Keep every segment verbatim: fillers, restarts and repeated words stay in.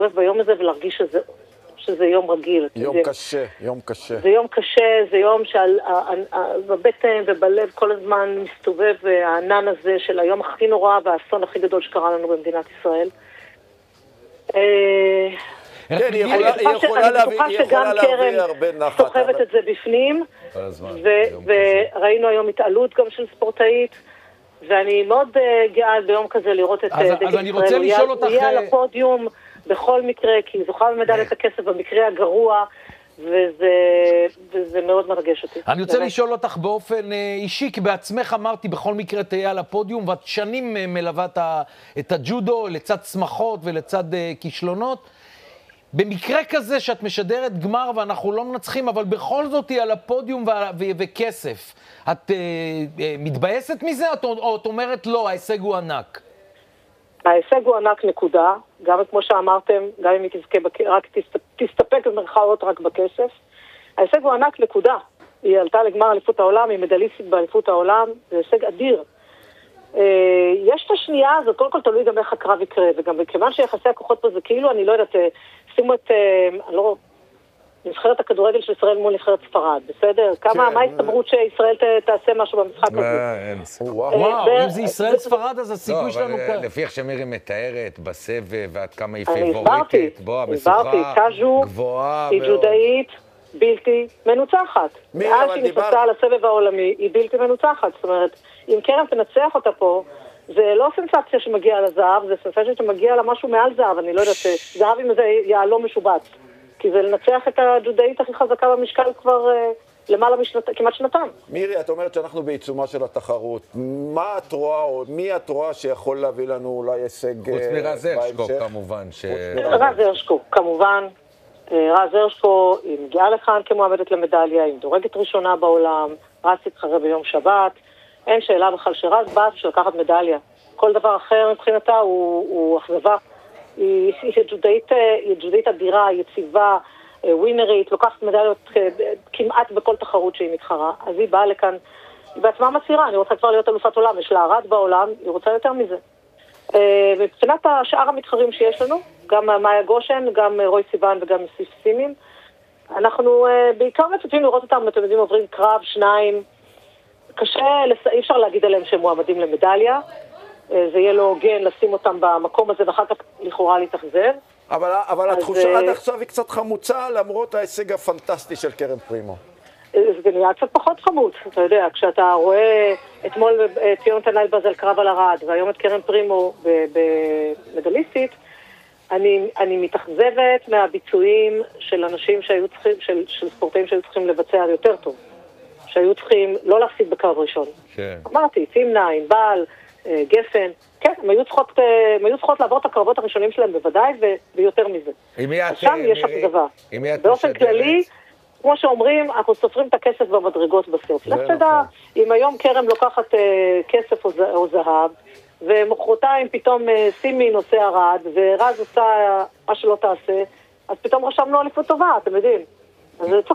ביום הזה ולהרגיש שזה, שזה יום רגיל. יום זה, קשה, יום קשה. זה יום קשה, זה יום שבבטן ובלב כל הזמן מסתובב הענן הזה של היום הכי נורא והאסון הכי גדול שקרה לנו במדינת ישראל. כן, היא יכולה להביא הרבה נחת. סוחבת את זה בפנים, וראינו היום התעלות גם של ספורטאית, ואני מאוד גאה ביום כזה לראות את דגל ישראל. הוא יהיה על הפודיום בכל מקרה, כי היא זוכה במדליית הכסף במקרה הגרוע, וזה, וזה מאוד מרגש אותי. אני רוצה לשאול אותך באופן אישי, כי בעצמך אמרתי בכל מקרה תהיה על הפודיום, ואת שנים מלווה את הג'ודו לצד שמחות ולצד כישלונות. במקרה כזה שאת משדרת גמר ואנחנו לא מנצחים, אבל בכל זאת היא על הפודיום וכסף. את מתבאסת מזה או את אומרת לא, ההישג הוא ענק? ההישג הוא ענק נקודה, גם כמו שאמרתם, גם אם היא תזכה, רק תסתפק במרכאות רק בכסף. ההישג הוא ענק נקודה. היא עלתה לגמר אליפות העולם, היא מדליסטית באליפות העולם, זה הישג אדיר. יש את השנייה הזאת, קודם כל תלוי גם איך הקרב יקרה, וגם כיוון שיחסי הכוחות פה זה כאילו, אני לא יודעת, שימו את, אני לא, נבחרת הכדורגל של ישראל מול נבחרת ספרד, בסדר? כמה, מה ההסתברות שישראל תעשה משהו במשחק הזה? וואו, אם זה ישראל ספרד, אז הסיכוי שלנו כאן. לפי איך שמירי מתארת, בסבב, ועד כמה היא פיבוריטית, בוא, המשוכה גבוהה. היא ג'ודאית בלתי מנוצחת. מאז שהיא נכנסה לסבב העולמי, היא בלתי מנוצחת. זאת אומרת, אם קרן תנצח אותה פה, זה לא סנסציה שמגיעה לזהב, זה סנסציה שמגיעה למשהו מעל זהב, אני לא יודעת, זהב עם איזה יעלום משובץ. כי זה לנצח את הג'ודאית הכי חזקה במשקל כבר למעלה כמעט שנתיים. מירי, את אומרת שאנחנו בעיצומה של התחרות. מה את רואה, או מי את רואה שיכול להביא לנו אולי הישג בהמשך? חוץ מרז הרשקו, כמובן. רז הרשקו, כמובן. רז הרשקו, היא מגיעה לכאן כמועמדת למדליה, היא מדורגת ראשונה בעולם, רז תתחרה ביום שבת. אין שאלה בכלל שרז בא בשביל לקחת מדליה. כל דבר אחר מבחינתה הוא, הוא אכזבה. היא, היא ג'ודאית, היא ג'ודאית אדירה, יציבה, ווינרית, לוקחת מדליות כמעט בכל תחרות שהיא מתחרה. אז היא באה לכאן, היא בעצמה מצהירה, אני רוצה כבר להיות אלופת עולם, יש לה ערד בעולם, היא רוצה יותר מזה. מבחינת השאר המתחרים שיש לנו, גם מאיה גושן, גם רוי סיוון וגם סיף סימים, אנחנו בעיקר מצפים לראות אותם, אתם יודעים, עוברים קרב, שניים, קשה, אי אפשר להגיד עליהם שהם מועמדים למדליה, זה יהיה לו הוגן לשים אותם במקום הזה ואחר כך לכאורה להתאכזב. אבל, אבל התחושה עד עכשיו היא קצת חמוצה למרות ההישג הפנטסטי של קרן פרימו. זה נהיה קצת פחות חמוץ, אתה יודע, כשאתה רואה אתמול את יונתן אלבז על קרב על הרד והיום את קרן פרימו במדליסטית, אני, אני מתאכזבת מהביצועים של אנשים שהיו צריכים, של, של ספורטאים שהיו צריכים לבצע יותר טוב. שהיו צריכים לא להפסיד בקרב ראשון. כן. אמרתי, צימנה, ענבל, גפן, כן, הם היו צריכות, הם היו צריכות לעבור את הקרבות הראשונים שלהם בוודאי, ויותר מזה. שם יש אכזבה. באופן כללי, כמו שאומרים, אנחנו סופרים את הכסף במדרגות בסוף. לך תדע, אם היום קרם לוקחת כסף או זהב, ומחרתיים פתאום סימי נושא הרד, ורז עושה מה שלא תעשה, אז פתאום רשמנו אליפות טובה, אתם יודעים. אז צריך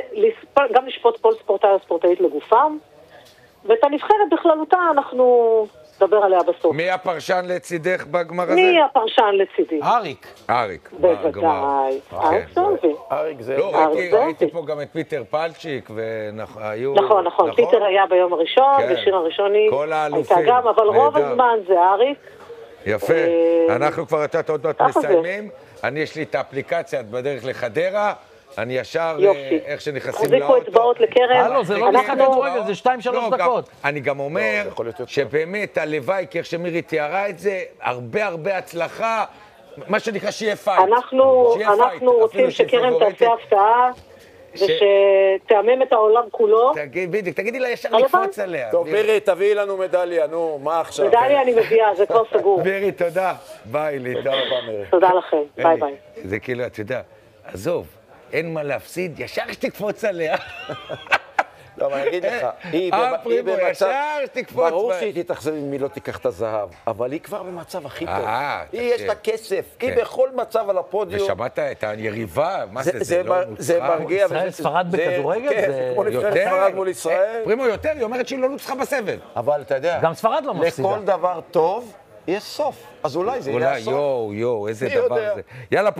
גם לשפוט כל ספורטאי או ספורטאית לגופם, ואת הנבחרת בכללותה אנחנו נדבר עליה בסוף. מי הפרשן לצידך בגמר הזה? מי הפרשן לצידי? אריק. אריק. בוודאי. אריק סולבי. אריק זה... לא, ראיתי פה גם את פיטר פלצ'יק, והיו... נכון, נכון. פיטר היה ביום הראשון, בשיר הראשוני. כל האלופים. הייתה גם, אבל רוב הזמן זה אריק. יפה. אנחנו כבר את עוד מסיימים. אני יש לי את האפליקציה, את בדרך לחדרה. אני ישר, איך שנכנסים לאוטו... חזיקו אצבעות לקרן. הלו, זה לא משחק כדורגל, זה שתיים שלוש דקות. אני גם אומר שבאמת הלוואי, כי איך שמירי תיארה את זה, הרבה הרבה הצלחה, מה שנקרא שיהיה פייט. אנחנו רוצים שקרן תעשה הפתעה, ושתאמם את העולם כולו. בדיוק, תגידי לה ישר לקפוץ עליה. טוב, מירי, תביאי לנו מדליה, נו, מה עכשיו? מדליה אני מביאה, זה כבר סגור. מירי, תודה. ביי, לי. תודה רבה, מירי. תודה לכם, ביי ביי. זה כאילו, אתה יודע, עזוב. אין מה להפסיד, ישר שתקפוץ עליה. לא, אבל אני אגיד לך, היא במצב... ברור שהיא תתאכזב אם היא לא תיקח את הזהב, אבל היא כבר במצב הכי טוב. היא יש לה כסף, היא בכל מצב על הפודיום. ושמעת את היריבה, מה זה, זה לא נוצחה? זה מרגיע. ישראל ספרד בכדורגל? כן, כמו נבחרת ספרד מול ישראל. פרימו יותר, היא אומרת שהיא לא נוצחה בסבב. אבל אתה יודע, גם ספרד לא מפסידה. לכל דבר טוב, יש סוף. אז אולי זה יהיה הסוף. אולי, יואו, יואו, איזה דבר זה. יאללה,